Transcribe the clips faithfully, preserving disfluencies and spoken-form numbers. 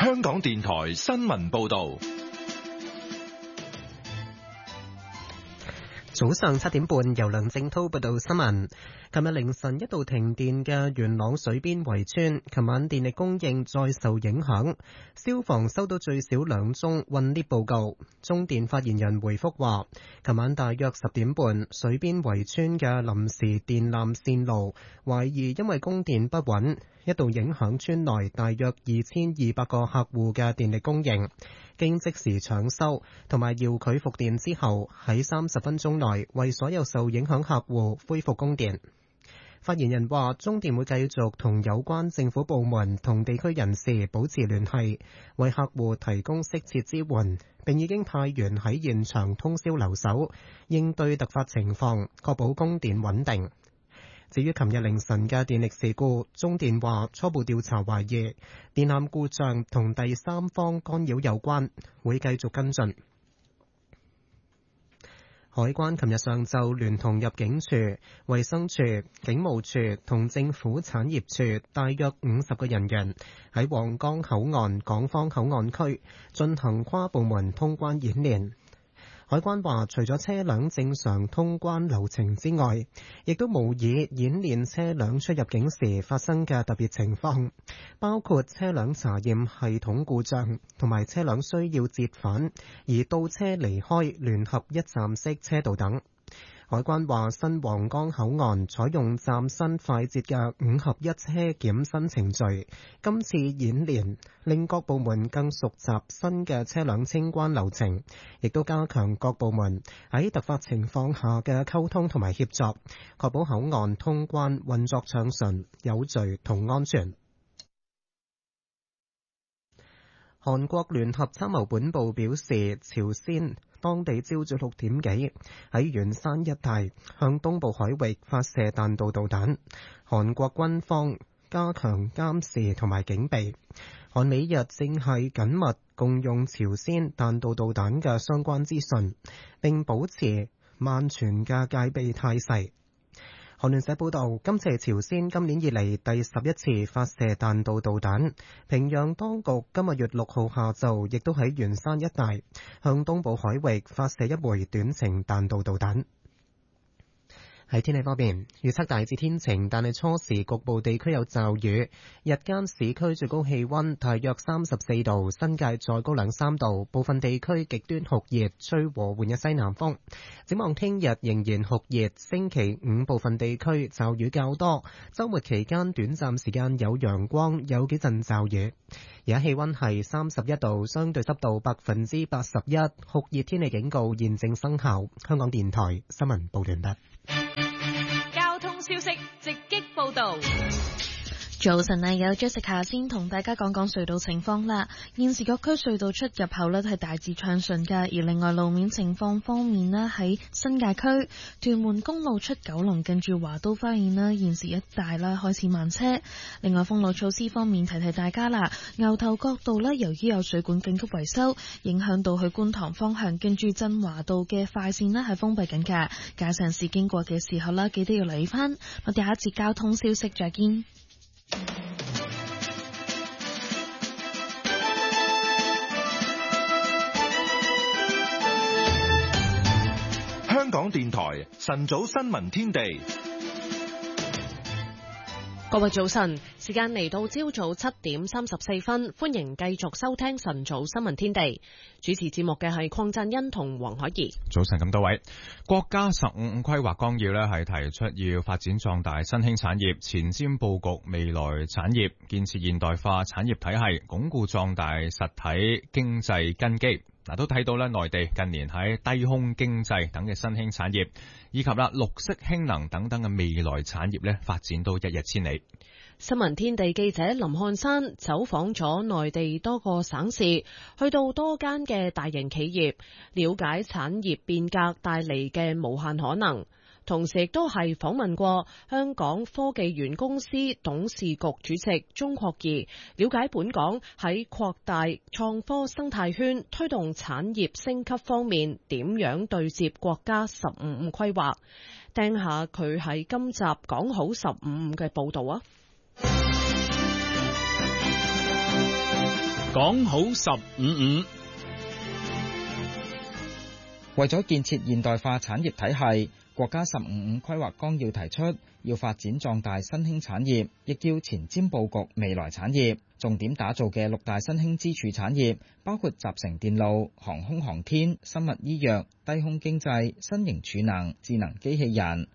香港電台新聞報道。 早上七點半，由梁正濤報道新聞。琴日凌晨一度停電嘅元朗水邊圍村，琴晚電力供應再受影響。消防收到最少兩宗困 𨋢 報告。中電發言人回覆話，琴晚大約十點半，水邊圍村嘅臨時電纜線路懷疑因為供電不穩，一度影響村內大約二千二百個客戶嘅電力供應。經即時搶修同埋遙距復電之後，喺三十分鐘內為所有受影響客戶恢復供電。發言人話，中電會繼續同有關政府部門同地區人士保持聯繫，為客戶提供適切支援，並已經派員喺現場通宵留守，應對突發情況，確保供電穩定。至於琴日凌晨嘅電力事故，中電話初步調查懷疑電纜故障同第三方干擾有關，會繼續跟進。海關琴日上晝聯同入境處、衛生署、警務處同政府產業處大約五十個人員喺皇崗口岸港方口岸區進行跨部門通關演練。海關話，除咗車輛正常通關流程之外，亦都模擬演練車輛出入境時發生嘅特別情況，包括車輛查驗系統故障同埋車輛需要折返而倒車離開聯合一站式車道等。海關話，新皇崗口岸採用嶄新快捷嘅五合一車檢新程序，今次演練令各部門更熟習新嘅車輛清關流程，亦都加強各部門喺突發情況下嘅溝通同埋協作，確保口岸通關運作暢順、有序同安全。韓國聯合參謀本部表示，朝鮮當地朝早六點幾喺元山一帶向東部海域發射彈道導彈，韓國軍方加強監視同埋警備。韓美日正係緊密共用朝鮮彈道導彈嘅相關資訊，並保持萬全嘅戒備態勢。韓聯社報道，今次係朝鮮今年以嚟第十一次發射彈道導彈。平壤當局今個月六號下晝亦都喺元山一帶向東部海域發射一枚短程彈道導彈。喺天氣方面，預測大致天晴，但係初時局部地區有驟雨。日間市區最高氣溫大約三十四度，新界再高兩三度。部分地區極端酷熱，吹和緩嘅西南風。展望聽日仍然酷熱，星期五部分地區驟雨較多。週末期間短暫時間有陽光，有幾陣驟雨。而家氣溫係三十一度，相對濕度百分之八十一，酷熱天氣警告現正生效。香港電台新聞報完畢。 交通消息直擊報道。 早晨啊，有 Jessica 先同大家講講隧道情況啦。現時各區隧道出入口呢係大致暢順㗎，而另外路面情況方面呢，喺新界區屯門公路出九龍近住華都花園啦，現時一帶啦開始慢車。另外封路措施方面提提大家啦，牛頭角道呢，由於有水管緊急維修，影響到去觀塘方向近住振華道嘅快線呢係封閉緊㗎，駕駛人士經過嘅時候啦，記得要留意返。我哋下一節交通消息再見。 香港電台晨早新聞天地。 各位早晨，時間嚟到朝早七點三十四分，歡迎繼續收聽晨早新聞天地。主持節目嘅係鄺振欣同黃海怡。 早晨咁多位，國家十五五規劃綱要呢係提出要發展壯大新興產業，前瞻佈局未來產業，建設現代化產業體系，鞏固壯大實體經濟根基。嗱，都睇到咧，內地近年喺低空經濟等嘅新興產業，以及啦綠色氫能等等嘅未來產業咧，發展到一日千里。 新聞天地記者林漢山走訪咗內地多個省市，去到多間嘅大型企業，了解產業變革帶嚟嘅無限可能。同時亦都係訪問過香港科技園公司董事局主席鍾國儀，了解本港喺擴大創科生態圈、推動產業升級方面點樣對接國家十五五規劃。聽下佢喺今集講好十五五嘅報導啊！ 講好十五五。 為咗建設現代化產業體系，國家十五五規劃綱要提出，要發展壯大新興產業，亦要前瞻佈局未來產業。重點打造嘅六大新興支柱產業，包括集成電路、航空航天、生物醫藥、低空經濟、新型儲能、智能機器人。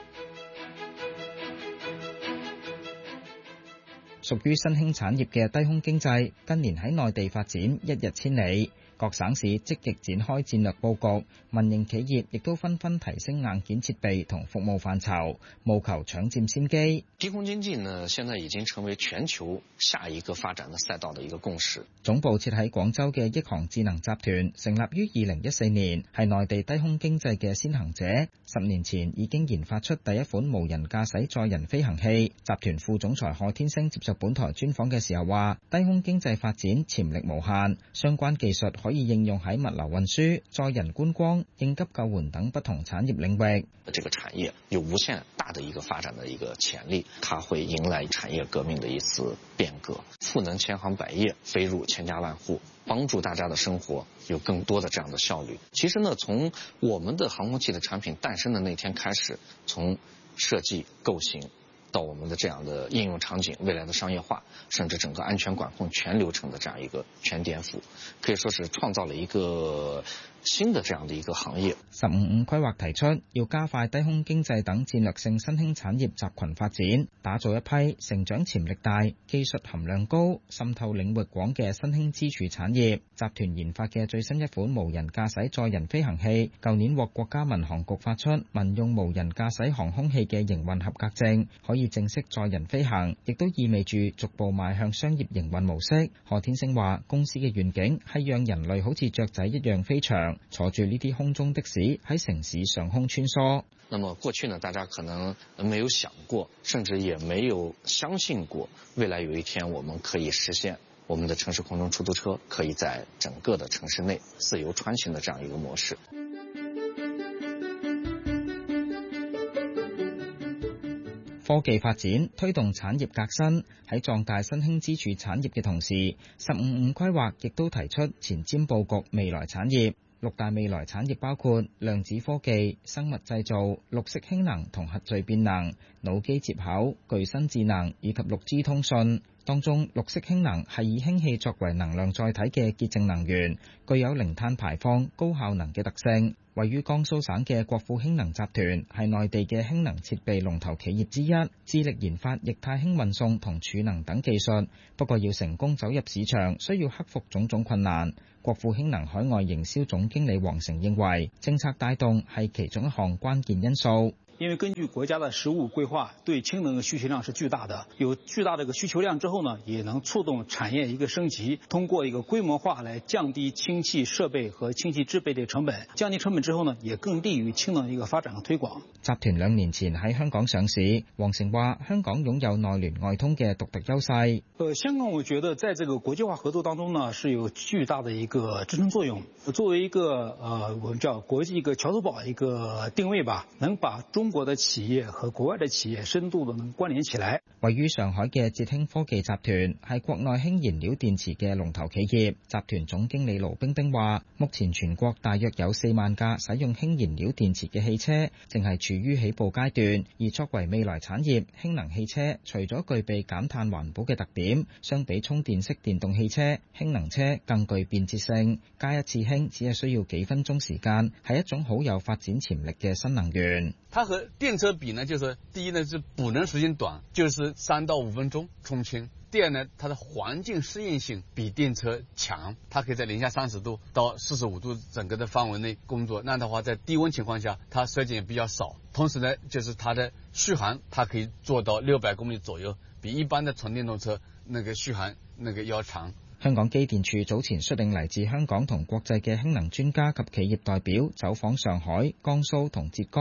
屬於新興產業嘅低空經濟，近年喺內地發展一日千里。各省市積極展開戰略佈局，民營企業亦都紛紛提升硬件設備同服務範疇，務求搶佔先機。 低空經濟呢，現在已經成為全球下一個發展的賽道的一個共識。 總部設喺廣州嘅億航智能集團成立於二零一四年，係內地低空經濟嘅先行者。十年前已經研發出第一款無人駕駛載人飛行器。集團副總裁賀天星接受本台專訪嘅時候話，低空經濟發展潛力無限，相關技術可以應用喺物流運輸、載人觀光、應急救援等不同產業領域。 這個產業有無限大的一個發展的一個潛力，它會迎來產業革命的一次變革，賦能千行百業，飛入千家萬戶，幫助大家的生活有更多的這樣的效率。其實呢，從我們的航空器的產品誕生的那天開始，從設計構型到我們的這樣的應用場景，未來的商業化，甚至整個安全管控全流程的這樣一個全顛覆，可以說是創造了一個新的這樣的一個行業。 十五五規劃提出，要加快低空經濟等戰略性新興產業集群發展，打造一批成長潛力大、技術含量高、滲透領域廣嘅新興支柱產業。集團研發嘅最新一款無人駕駛載人飛行器，舊年獲國家民航局發出民用無人駕駛航空器嘅營運合格證，可以正式載人飛行，亦都意味住逐步邁向商業營運模式。何天星話，公司嘅願景係讓人類好似雀仔一樣飛翔，坐住呢啲空中的士喺城市上空穿梭。 那麼過去呢，大家可能沒有想過，甚至也沒有相信過，未來有一天我們可以實現我們的城市空中出租車可以在整個的城市內自由穿行的這樣一個模式。 科技發展推動產業革新，喺壯大新興支柱產業嘅同時，十五五規劃亦都提出前瞻佈局未來產業。六大未來產業包括量子科技、生物製造、綠色氫能同核聚變能、腦機接口、具身智能以及六 G 通訊。當中，綠色氫能係以氫氣作為能量載體嘅潔淨能源，具有零碳排放、高效能嘅特性。位於江蘇省嘅國富氫能集團係內地嘅氫能設備龍頭企業之一，致力研發液態氫運送同儲能等技術。不過要成功走入市場，需要克服種種困難。國富氫能海外營銷總經理黃成認為，政策帶動係其中一項關鍵因素。 因為根據國家的十五五規劃，對氫能的需求量是巨大的，有巨大的一個需求量之後呢，也能觸動產業一個升級，通過一個規模化來降低氫氣設備和氫氣製備的成本，降低成本之後呢，也更利於氫能的一個發展和推廣。 集團兩年前喺香港上市，黃成話香港擁有內聯外通嘅獨特優勢。 呃，香港我覺得在這個國際化合作當中呢，是有巨大的一個支撐作用。作為一個呃，我們叫國際一個橋頭堡一個定位吧，能把中中國的企業和國外的企業深度的能關聯起來。 位於上海嘅捷興科技集團係國內氫燃料電池嘅龍頭企業。集團總經理盧冰冰話，目前全國大約有四萬架使用氫燃料電池嘅汽車，正係處於起步階段。而作為未來產業，氫能汽車除咗具備減碳環保嘅特點，相比充電式電動汽車，氫能車更具便捷性。加一次氫只係需要幾分鐘時間，係一種好有發展潛力嘅新能源。 它和電車比呢，就是第一呢是補能時間短，就是三到五分鐘充氫。第二呢，它的環境適應性比電車強，它可以在零下三十度到四十五度整個的範圍內工作。那的話，在低溫情況下，它衰減也比較少。同時呢，就是它的續航，它可以做到六百公里左右，比一般的純電動車那個續航那個要長。 香港機電處早前率領嚟自香港同國際嘅氫能專家及企業代表走訪上海、江蘇同浙江，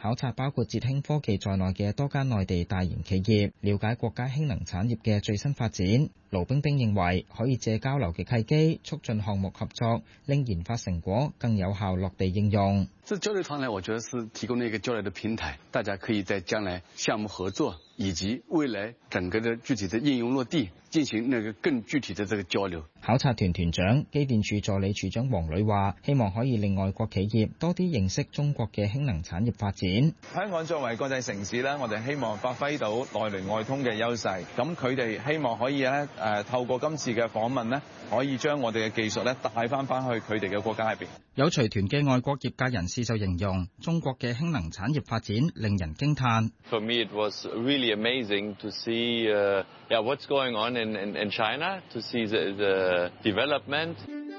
考察包括捷興科技在內嘅多間內地大型企業，了解國家氫能產業嘅最新發展。盧冰冰認為可以借交流嘅契機，促進項目合作，令研發成果更有效落地應用。 這交流團呢，我覺得是提供了一個交流的平台，大家可以在將來項目合作以及未來整個的具體的應用落地進行那個更具體的這個交流。 考察團團長、機電署助理處長黃磊話，希望可以令外國企業多啲認識中國嘅氫能產業發展。 香港作為國際城市呢，我哋希望發揮到內聯外通嘅優勢。咁佢哋希望可以咧誒透過今次嘅訪問呢，可以將我哋嘅技術咧帶翻翻去佢哋嘅國家入邊。 有隨團嘅外國業界人士就形容中國嘅氫能產業發展令人驚嘆。 For me, it was really amazing to see, uh, yeah, what's going on in, in, in China, to see the, the development.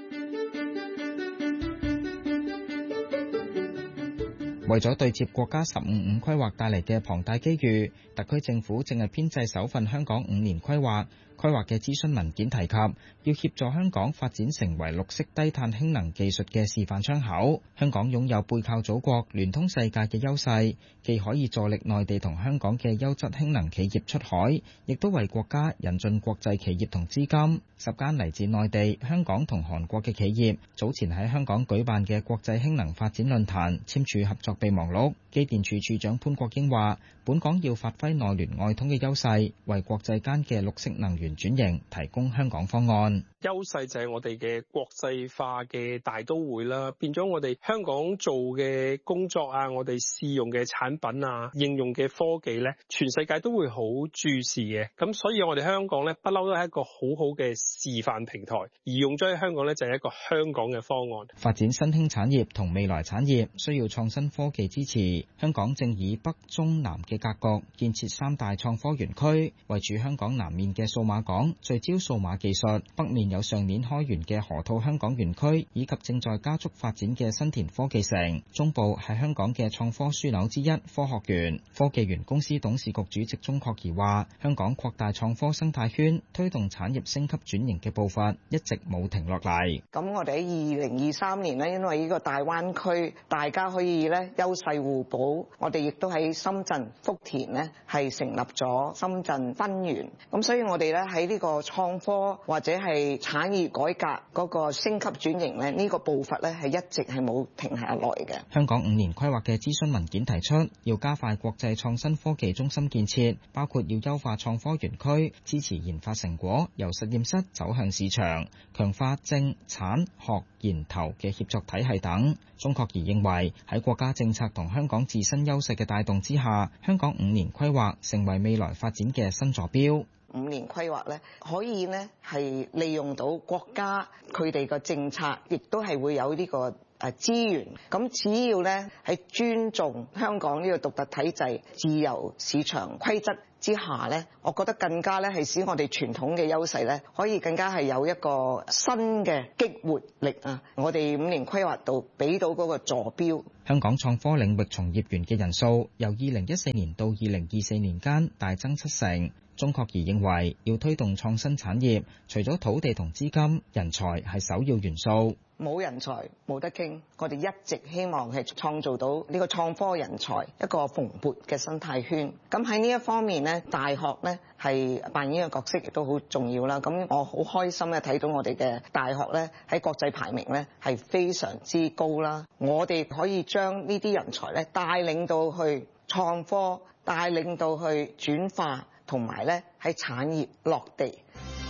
為咗對接國家十五五規劃帶嚟嘅龐大機遇，特區政府正係編製首份香港五年規劃。規劃嘅諮詢文件提及，要協助香港發展成為綠色低碳氫能技術嘅示範窗口。香港擁有背靠祖國、聯通世界嘅優勢，既可以助力內地同香港嘅優質氫能企業出海，亦都為國家引進國際企業同資金。十間嚟自內地、香港同韓國嘅企業，早前喺香港舉辦嘅國際氫能發展論壇簽署合作備忘錄。機電署署長潘國英話，本港要發揮內聯外通嘅優勢，為國際間嘅綠色能源轉型提供香港方案。 優勢就係我哋嘅國際化嘅大都會啦，變咗我哋香港做嘅工作啊，我哋試用嘅產品啊，應用嘅科技咧，全世界都會好注視嘅。咁所以我哋香港咧，不嬲都係一個好好嘅示範平台，而用咗喺香港咧就係一個香港嘅方案。 發展新興產業同未來產業需要創新科技支持。香港正以北中南嘅格局建設三大創科園區，位處香港南面嘅數碼港聚焦數碼技術，北面有上年開園嘅河套香港園區，以及正在加速發展嘅新田科技城。中部係香港嘅創科樞紐之一科學園。科技園公司董事局主席鍾確儀話，香港擴大創科生態圈，推動產業升級轉型嘅步伐一直冇停落嚟。 咁我哋喺二零二三年呢，因為呢個大灣區大家可以咧優勢互補，我哋亦都喺深圳福田呢係成立咗深圳分園。咁所以我哋咧喺呢個創科或者係產業改革嗰個升級轉型咧，呢個步伐咧係一直係冇停下來嘅。 香港五年規劃嘅諮詢文件提出，要加快國際創新科技中心建設，包括要優化創科園區，支持研發成果由實驗室走向市場，強化政產學研投嘅協作體系等。鍾確儀認為喺國家政策同香港自身優勢嘅帶動之下，香港五年規劃成為未來發展嘅新座標。 五年規劃咧，可以咧係利用到國家佢哋嘅政策，亦都係會有呢個誒資源。咁只要咧喺尊重香港呢個獨特體制、自由市場規則之下咧，我覺得更加咧係使我哋傳統嘅優勢咧，可以更加係有一個新嘅激活力啊！我哋五年規劃度俾到嗰個座標。 香港創科領域從業員嘅人數由二零一四年到二零二四年間大增七成。鍾確儀認為，要推動創新產業，除咗土地同資金，人才係首要元素。 冇人才冇得傾，我哋一直希望係創造到呢個創科人才一個蓬勃嘅生態圈。咁喺呢一方面呢，大學呢係扮演嘅角色亦都好重要啦。咁我好開心咧睇到我哋嘅大學呢喺國際排名呢係非常之高啦。我哋可以將呢啲人才呢帶領到去創科，帶領到去轉化，同埋咧喺產業落地。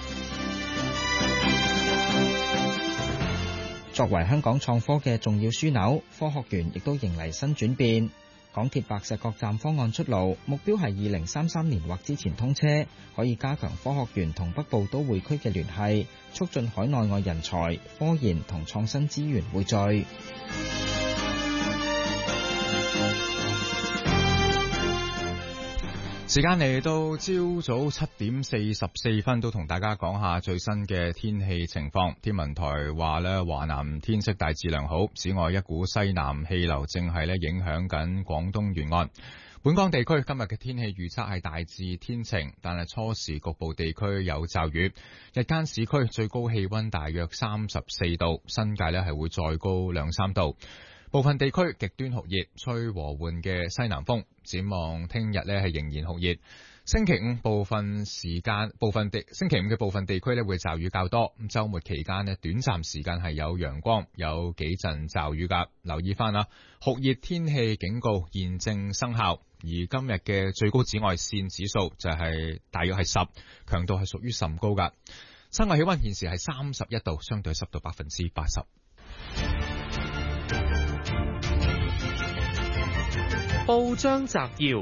作為香港創科嘅重要樞紐，科學園亦都迎嚟新轉變。港鐵白石角站方案出爐，目標係二零三三年或之前通車，可以加強科學園同北部都會區嘅聯繫，促進海內外人才、科研同創新資源匯聚。 時間嚟到朝早七點四十四分，都同大家講下最新嘅天氣情況。天文台話咧，華南天色大致良好，此外一股西南氣流正係咧影響緊廣東沿岸。本港地區今日嘅天氣預測係大致天晴，但係初時局部地區有驟雨。日間市區最高氣溫大約三十四度，新界咧係會再高兩三度。 部分地區極端酷熱，吹和緩嘅西南風。展望聽日呢係仍然酷熱。星期五部分時間，部分地星期五嘅部分地區呢會驟雨較多。咁週末期間呢，短暫時間係有陽光，有幾陣驟雨㗎。留意翻啦，酷熱天氣警告現正生效。而今日嘅最高紫外線指數就係大約係十，強度係屬於甚高㗎。室外氣溫現時係三十一度，相對濕度百分之八十。 報章摘要。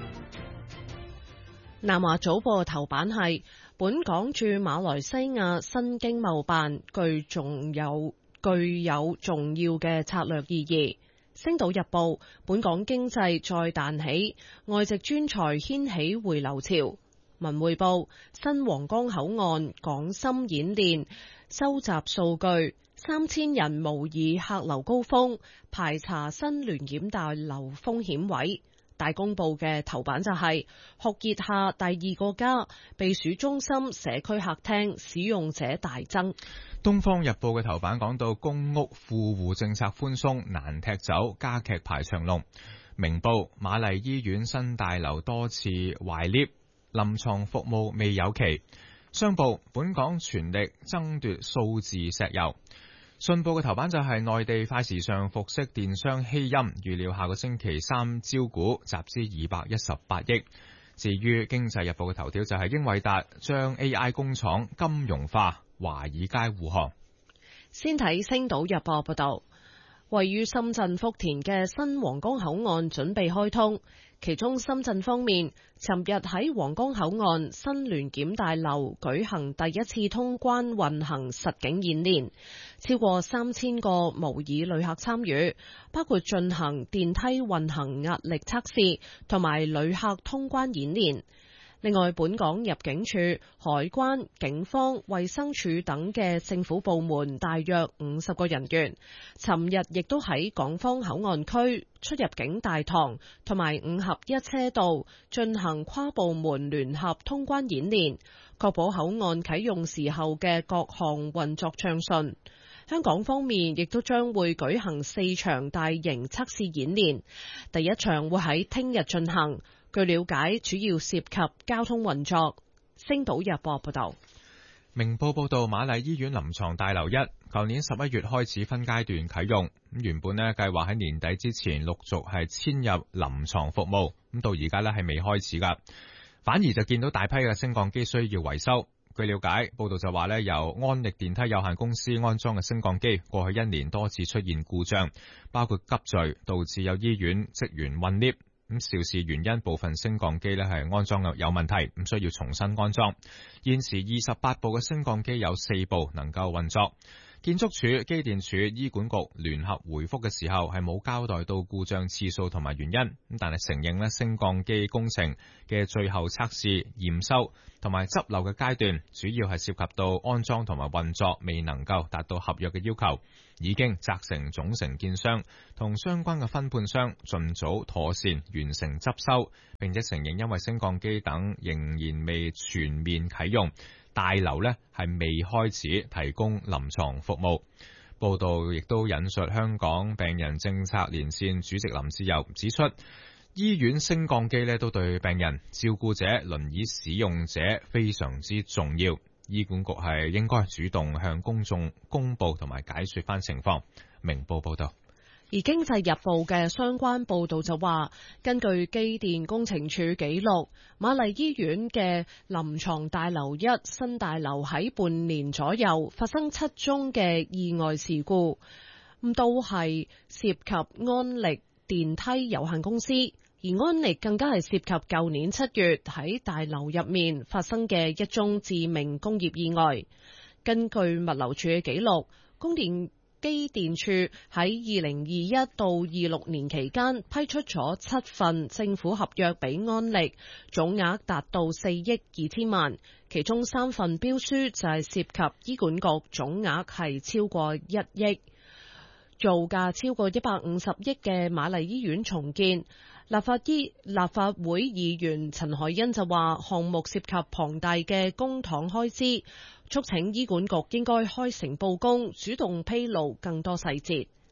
南華早報頭版係本港駐馬來西亞新經貿辦具重有具有重要嘅策略意義。星島日報本港經濟再彈起，外籍專才掀起回流潮。文匯報新皇崗口岸港深演練，收集數據，三千人模擬客流高峰，排查新聯檢大樓風險位。大公報嘅頭版就係酷熱下第二個家，避暑中心社區客廳使用者大增。 東方日報嘅頭版講到公屋富戶政策寬鬆難踢走，加劇排長龍。明報瑪麗醫院新大樓多次壞 lift， 臨床服務未有期。商報本港全力爭奪數字石油。信報嘅頭版就係內地快時尚服飾電商希鑫，預料下個星期三招股，集資二百一十八億。至於經濟日報嘅頭條就係英偉達將 A I 工廠金融化，華爾街護航。 先睇星島日報報道，位於深圳福田嘅新皇崗口岸準備開通。其中深圳方面，尋日喺皇崗口岸新聯檢大樓舉行第一次通關運行實景演練，超過三千個模擬旅客參與，包括進行電梯運行壓力測試同埋旅客通關演練。另外，本港入境處、海關、警方、衛生署等嘅政府部門大約五十個人員，尋日亦都喺港方口岸區出入境大堂同埋五合一車道進行跨部門聯合通關演練，確保口岸啟用時候嘅各項運作暢順。香港方面亦都將會舉行四場大型測試演練，第一場會喺聽日進行。據了解，主要涉及交通運作。星島日報報道。 明報報道，瑪麗醫院臨床大樓一，舊年十一月開始分階段啟用。咁原本呢計劃喺年底之前陸續係遷入臨床服務，咁到而家呢係未開始噶，反而就見到大批嘅升降機需要維修。據了解，報道就話呢，由安力電梯有限公司安裝嘅升降機，過去一年多次出現故障，包括急墜，導致有醫院職員困 lift。咁肇事原因，部分升降機呢係安裝有問題，唔需要重新安裝。現時二十八部嘅升降機有四部能夠運作。建築署、機電署、醫管局聯合回覆嘅時候係冇交代到故障次數同埋原因，咁但係承認呢升降機工程嘅最後測試、驗收同埋執漏嘅階段，主要係涉及到安裝同埋運作未能夠達到合約嘅要求，已經責成總承建商同相關嘅分判商盡早妥善完成執收，並且承認因為升降機等仍然未全面啟用，大樓呢係未開始提供臨床服務。報道亦都引述香港病人政策連線主席林志釉指出，醫院升降機呢都對病人、照顧者、輪椅使用者非常之重要。醫管局係應該主動向公眾公佈同埋解說翻情況。明報報道。 而經濟日報嘅相關報導就話，根據機電工程署記錄，瑪麗醫院嘅臨床大樓一新大樓喺半年左右發生七宗嘅意外事故，咁都係涉及安力電梯有限公司，而安力更加係涉及舊年七月喺大樓入面發生嘅一宗致命工業意外。根據物流署嘅記錄，供電機電處喺二零二一到二六年期間批出咗七份政府合約俾安力，總額達到四億二千萬，其中三份標書就係涉及醫管局，總額係超過一億，造價超過一百五十億嘅瑪麗醫院重建。立法醫立法會議員陳海欣就話，項目涉及龐大嘅公帑開支，促請醫管局應該開誠佈公，主動披露更多細節。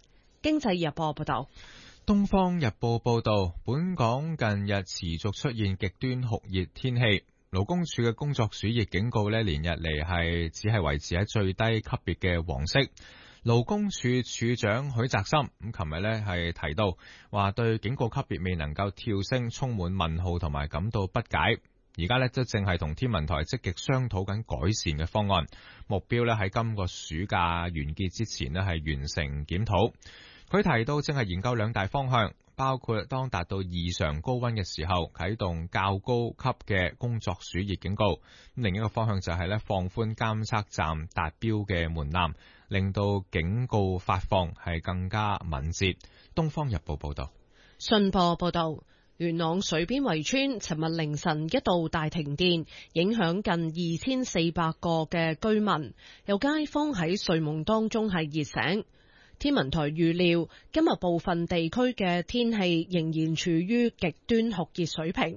經濟日報報道。 東方日報報道，本港近日持續出現極端酷熱天氣，勞工處嘅工作暑熱警告呢，連日嚟係只係維持喺最低級別嘅黃色。勞工處處長許澤森咁，琴日呢係提到話，對警告級別未能夠跳升充滿問號同埋感到不解。而家呢，都正係同天文台積極商討緊改善嘅方案，目標呢喺今個暑假完結之前呢係完成檢討。佢提到正係研究兩大方向，包括當達到異常高溫嘅時候啟動較高級嘅工作暑熱警告，另一個方向就係咧放寬監測站達標嘅門檻，令到警告發放係更加敏捷。東方日報報道。 信報報道，元朗水邊圍村尋日凌晨一度大停電，影響近二千四百個嘅居民，有街坊喺睡夢當中係熱醒。天文台預料今日部分地區嘅天氣仍然處於極端酷熱水平。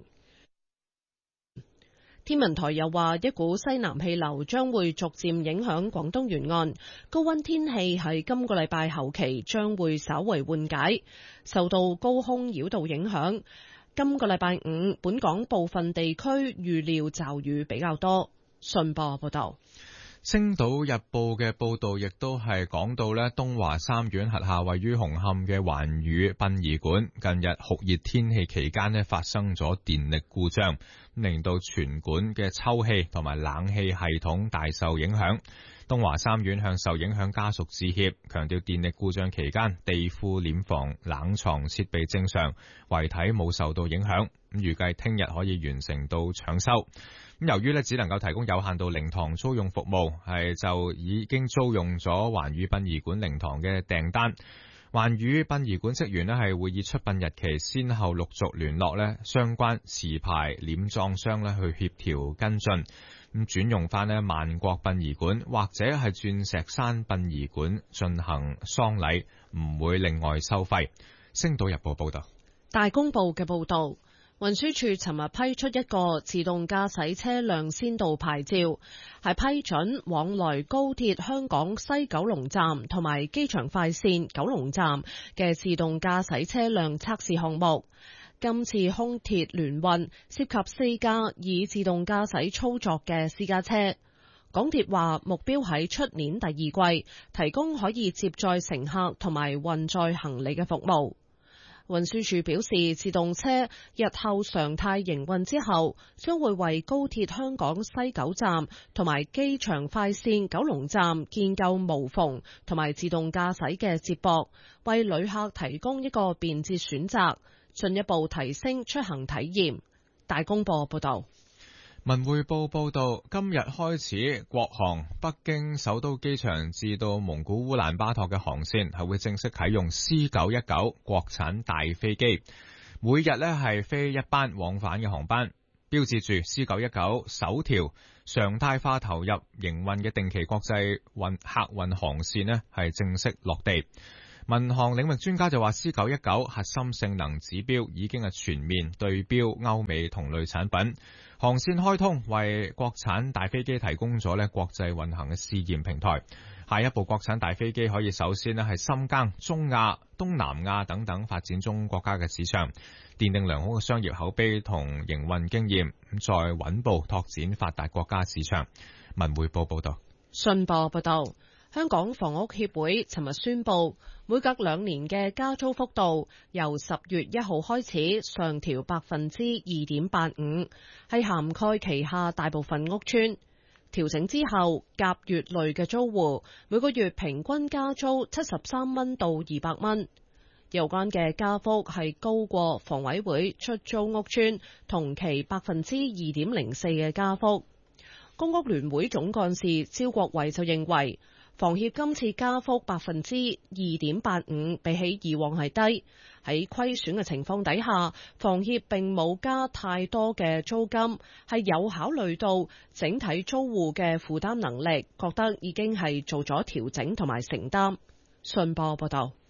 天文台又話，一股西南氣流將會逐漸影響廣東沿岸，高溫天氣喺今個禮拜後期將會稍為緩解。受到高空擾動影響，今個禮拜五本港部分地區預料驟雨比較多。信報報道。 星島日報嘅報道亦都係講到咧，東華三院轄下位於紅磡嘅環宇殯儀館近日酷熱天氣期間咧發生咗電力故障，令到全館嘅抽氣同埋冷氣系統大受影響。東華三院向受影響家屬致歉，強調電力故障期間地庫殮房冷藏設備正常，遺體冇受到影響。咁預計聽日可以完成到搶修。咁由於咧只能夠提供有限度靈堂租用服務，係就已經租用咗環宇殯儀館靈堂嘅訂單。環宇殯儀館職員咧係會以出殯日期先後陸續聯絡咧相關持牌殮葬商咧去協調跟進，咁轉用翻咧萬國殯儀館或者係鑽石山殯儀館進行喪禮，唔會另外收費。星島日報報道。 大公報嘅報道。運輸署尋日批出一個自動駕駛車輛先導牌照，係批准往來高鐵香港西九龍站同埋機場快線九龍站嘅自動駕駛車輛測試項目。今次空鐵聯運涉及四架以自動駕駛操作嘅私家車。港鐵話目標喺出年第二季提供可以接載乘客同埋運載行李嘅服務。運輸署表示，自動車日後常態營運之後，將會為高鐵香港西九站同埋機場快線九龍站建構無縫同埋自動駕駛嘅接駁，為旅客提供一個便捷選擇，進一步提升出行體驗。大公報報道。 文匯報報道，今日開始，國航北京首都機場至到蒙古烏蘭巴托嘅航線係會正式啟用 C 九一九國產大飛機，每日呢係飛一班往返嘅航班，標誌住 C 九一九首條常態化投入營運嘅定期國際運客運航線呢係正式落地。民航領域專家就話 C 九一九核心性能指標已經係全面對標歐美同類產品。航線開通為國產大飛機提供咗咧國際運行嘅試驗平台。下一步國產大飛機可以首先咧係深耕中亞、東南亞等等發展中國家嘅市場，奠定良好嘅商業口碑同營運經驗，再穩步拓展發達國家市場。文匯報報道。 信報報道。香港房屋協會尋日宣布，每隔兩年嘅加租幅度由十月一號開始上調百分之二點八五，係涵蓋旗下大部分屋邨。調整之後，甲乙類嘅租戶每個月平均加租七十三蚊到二百蚊。有關嘅加幅係高過房委會出租屋邨同期百分之二點零四嘅加幅。公屋聯會總幹事招國偉就認為，房協今次加幅百分之二點八五，比起以往係低。喺虧損嘅情況底下，房協並冇加太多嘅租金，係有考慮到整體租戶嘅負擔能力，覺得已經係做咗調整同埋承擔。信報報道。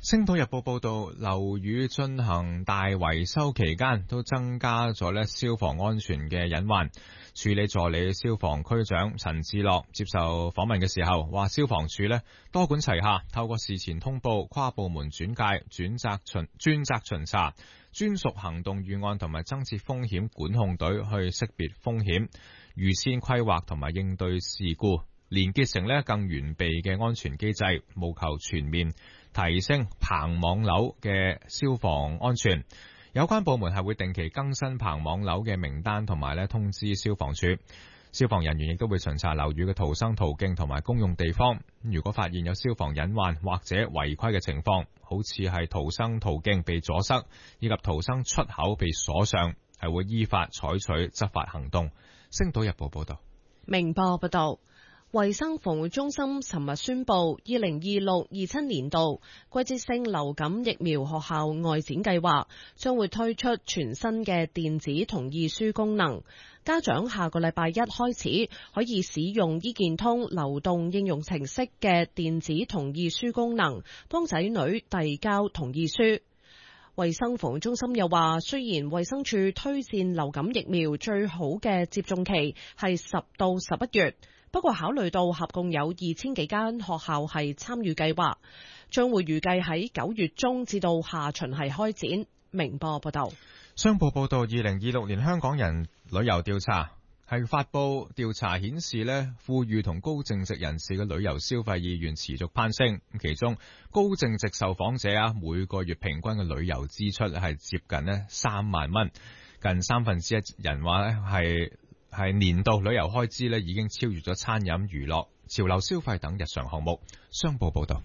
星島日報報道，樓宇進行大維修期間，都增加咗咧消防安全嘅隱患。處理助理消防區長陳志樂接受訪問嘅時候話，消防處咧多管齊下，透過事前通報、跨部門轉介、轉責巡專責巡查、專屬行動預案同埋增設風險管控隊去識別風險、預先規劃同埋應對事故，連結成咧更完備嘅安全機制，務求全面提升棚網樓嘅消防安全。有關部門係會定期更新棚網樓嘅名單，同埋咧通知消防處。消防人員亦都會巡查樓宇嘅逃生途徑同埋公用地方。如果發現有消防隱患或者違規嘅情況，好似係逃生途徑被阻塞以及逃生出口被鎖上，係會依法採取執法行動。星島日報報道。 明報報道。衛生防護中心尋日宣布，二零二六二七年度季節性流感疫苗學校外展計劃將會推出全新嘅電子同意書功能。家長下個禮拜一開始可以使用醫健通流動應用程式嘅電子同意書功能，幫仔女遞交同意書。衛生防護中心又話，雖然衛生署推薦流感疫苗最好嘅接種期係十到十一月，不過考慮到合共有二千幾間學校係參與計劃，將會預計喺九月中至到下旬係開展。明報報道。 商報報道，二零二六年香港人旅遊調查係發布調查顯示呢，富裕同高淨值人士嘅旅遊消費意願持續攀升，其中高淨值受訪者啊，每個月平均嘅旅遊支出係接近呢三萬蚊，近三分之一人話呢係。係年度旅遊開支咧，已經超越咗餐飲、娛樂、潮流消費等日常項目。商報報道。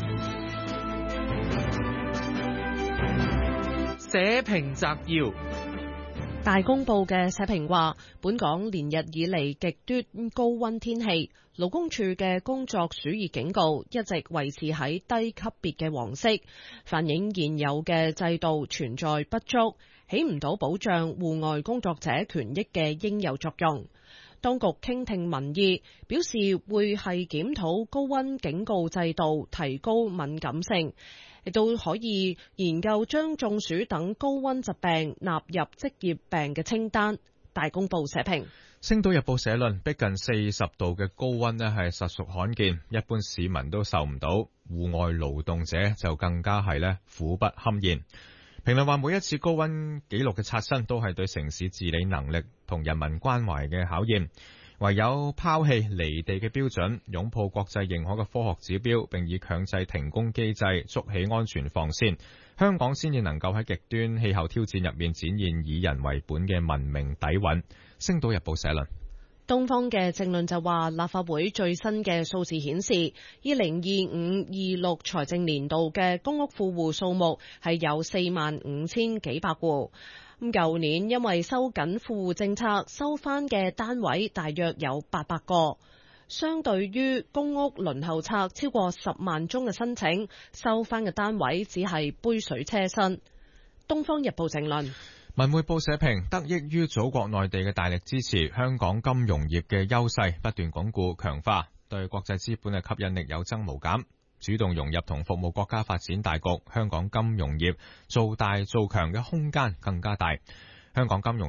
社評摘要。 大公報嘅社評話，本港連日以嚟極端高溫天氣，勞工處嘅工作暑熱警告一直維持喺低級別嘅黃色，反映現有嘅制度存在不足，起唔到保障戶外工作者權益嘅應有作用。當局傾聽民意，表示會係檢討高溫警告制度，提高敏感性，亦都可以研究將中暑等高溫疾病納入職業病嘅清單。大公報社評。 星島日報社論，逼近四十度嘅高溫呢係實屬罕見，一般市民都受唔到，戶外勞動者就更加係呢苦不堪言。評論話，每一次高溫紀錄嘅刷新都係對城市治理能力同人民關懷嘅考驗，唯有拋棄離地嘅標準，擁抱國際認可嘅科學指標，並以強制停工機制築起安全防線，香港先至能夠喺極端氣候挑戰入面展現以人為本嘅文明底蘊。星島日報社論。 東方嘅政論就話，立法會最新嘅數字顯示，二零二五二六財政年度嘅公屋富戶數目係有四萬五千幾百戶。咁舊年因為收緊富戶政策，收翻嘅單位大約有八百個，相對於公屋輪候冊超過十萬宗嘅申請，收翻嘅單位只係杯水車薪。東方日報政論。 文匯報社評，得益於祖國內地嘅大力支持，香港金融業嘅優勢不斷鞏固強化，對國際資本嘅吸引力有增無減，主動融入同服務國家發展大局，香港金融業做大做強嘅空間更加大。香港金融